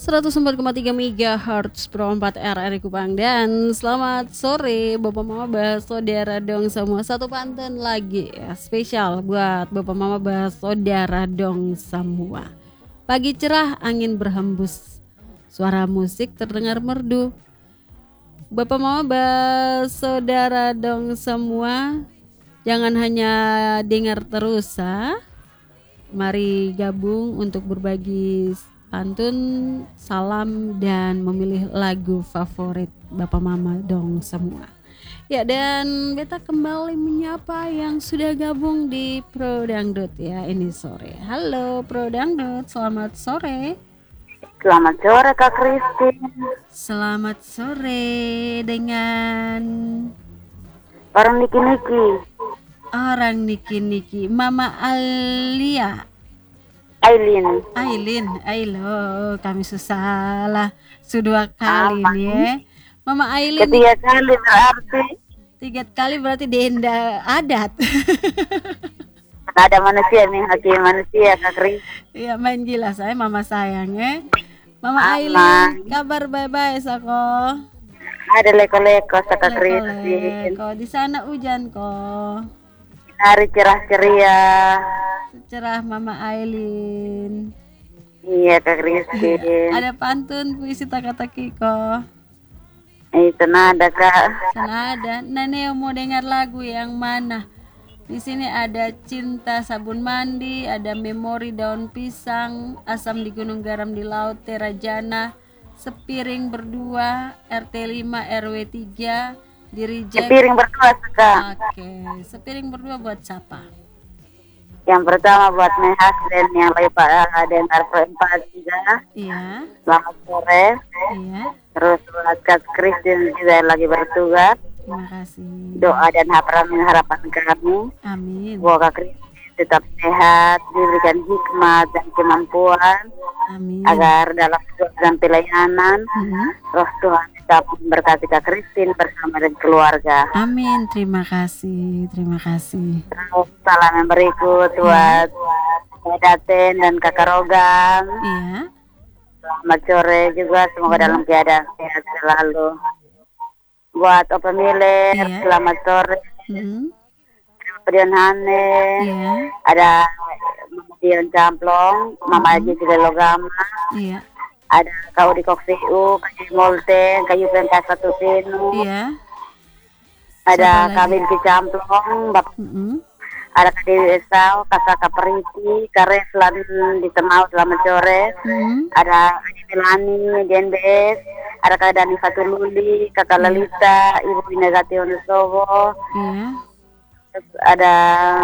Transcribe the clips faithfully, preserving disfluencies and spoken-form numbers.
seratus empat koma tiga megahertz Pro empat R R I Kupang. Dan selamat sore Bapak Mama Saudara dong semua. Satu pantun lagi ya, spesial buat Bapak Mama Saudara dong semua. Pagi cerah, angin berhembus, suara musik terdengar merdu. Bapak Mama Saudara dong semua, jangan hanya dengar terus ha? Mari gabung untuk berbagi pantun, salam, dan memilih lagu favorit Bapak Mama dong semua. Ya, dan beta kembali menyapa yang sudah gabung di Pro Dangdut ya ini sore. Halo Pro Dangdut, selamat sore. Selamat sore Kak Christine. Selamat sore dengan orang Niki-Niki. Orang Niki-Niki, Mama Alia. Aileen. Aileen, Ailo, kami susah lah sudah kali nih ya. Mama Aileen. Ketiga kali berarti. Tiga kali berarti denda adat. Ada manusia nih, hakim manusia Kak Kris. Iya, main gila saya Mama sayang ya. Mama Aileen, kabar bye-bye Sako. Ada leko-leko Kak Kris. Kok di sana hujan kok. Hari cerah ceria. Cerah Mama Aileen. Iya Kak Christine. Ada pantun puisi taka-taki kok. Itu nada Kak. Senada. Nene mau dengar lagu yang mana? Di sini ada Cinta Sabun Mandi, ada Memori Daun Pisang, Asam di Gunung Garam di Laut Terajana, Sepiring Berdua, R T lima R W tiga, di Reject. Sepiring berdua Kak. Oke, Sepiring Berdua buat siapa? Yang pertama buat Mehas dan yang lagi Pak dengar Pro empat tiga. Iya. Selamat sore. Iya. Terus buat Kak Christine juga lagi bertugas. Terima kasih. Doa dan harapan harapan kami. Amin. Semoga Kak Christine tetap sehat, diberikan hikmat dan kemampuan. Amin. Agar dalam dan pelayanan, Mm-hmm. Roh Tuhan tetap memberkati Kak Christine bersama dan keluarga. Amin. Terima kasih. Terima kasih. Terus salam yang berikut buat Kak Daten dan Kakak Rogam. Iya. Selamat sore juga, semoga Hmm. dalam keadaan sehat selalu. Buat Opa Miller, Iya. selamat sore. Mm-hmm. Pedion Hane, Iya. ada Mama Dion Camplong, Mama Aji juga Logama, Iya. ada Kau di Koksiu, Kayu Molten, Kayu Pentas Satu Pinu, Iya. ada Siapa Kabin Kicamplong, Bapak, Mm-hmm. ada Kak Dewi Esau, Kakak Kaperiti, Kareslan di Temau, selamat sore. Mm-hmm. Ada Adi Melani, D N B S, ada Kak Dani Fatululi, Kakak Lalita, Ibu Binagati Onusowo, Iya. terus ada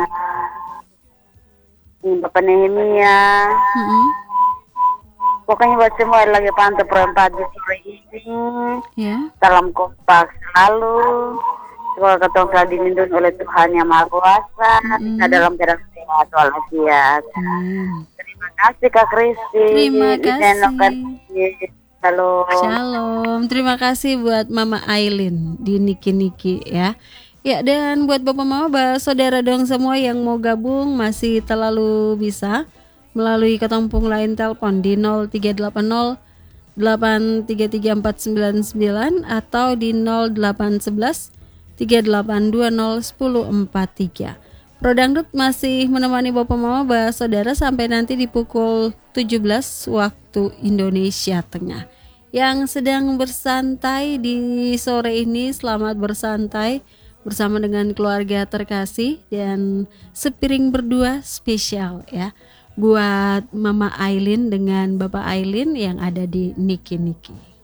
hmm, Bapak Nehemia. Mm-hmm. Pokoknya buat semua yang lagi pantau Pro empat di sore ini, Iya. salam kompak selalu. Semoga ketong selalu dilindungi oleh Tuhan Yang Maha Kuasa, Mm-mm. kita dalam keadaan sehat walafiat. Amin. Terima kasih Kak Kristi. Terima kasih. Halo. Shalom. Terima kasih buat Mama Aileen di Niki-Niki ya. Ya, dan buat Bapak Mama Saudara dong semua yang mau gabung masih terlalu bisa melalui ketompong line telepon di nol tiga delapan nol delapan tiga tiga empat sembilan sembilan atau di nol delapan satu satu tiga delapan dua nol satu nol empat tiga. Pro Dangdut masih menemani Bapak Mama Saudara sampai nanti di pukul tujuh belas waktu Indonesia Tengah. Yang sedang bersantai di sore ini, selamat bersantai bersama dengan keluarga terkasih, dan Sepiring Berdua spesial ya buat Mama Aileen dengan Bapak Aileen yang ada di Niki-Niki.